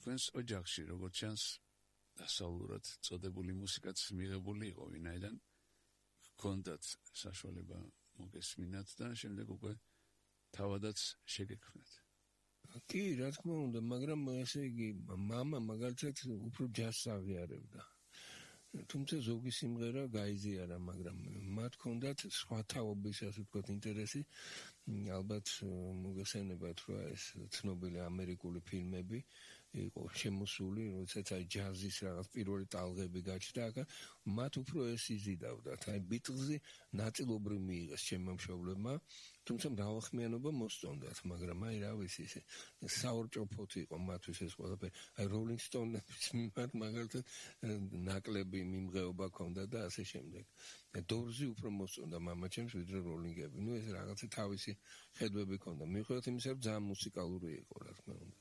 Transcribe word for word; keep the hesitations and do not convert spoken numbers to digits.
თქვენს ოჯახში როგორც ჩანს დასავლურად წოდებული მუსიკაც მიღებული იყო, ვინაიდან გქონდათ საშუალება მოგესმინათ და შემდეგ უკვე თავადაც შეგექმნათ. კი, რა თქმა უნდა, მაგრამ ესე იგი მამა მაგალითად უფრო ჯაზს აღიარებდა. თუმცა ზოგი სიმღერა გაიზიარა, მაგრამ მათ ჰქონდათ სხვა თაობის, ასე ვთქვათ, ინტერესი. ალბათ მოგესალმებათ, რომ ეს ცნობილი ამერიკული ფილმები იყო შემოსული, როდესაც აი ჯაზის რაღაც პირველი ტალღები გაჩნდა, აქ მათ უფრო ეს იზიდავდათ. აი ბიტლზი ნაწილობრივ მიიღეს ჩემმა მშობლებმა, თუმცა მრავალხმიანობა მოსწონდათ, მაგრამ აი რა ვიცი, ესე საორჭოფოთი იყო მათთვის ეს ყველაფერი. აი როლინგ სტოუნების მიმართ მაგალითად ნაკლები მიმღეობა ჰქონდა და ასე შემდეგ. დორზი უფრო მოსწონდა მამაჩემს ვიდრე როლინგები. ნუ ეს რაღაცა თავისი ხედვები ჰქონდა. მიუხედავად იმისა, რომ ძალიან მუსიკალური იყო, რა თქმა უნდა.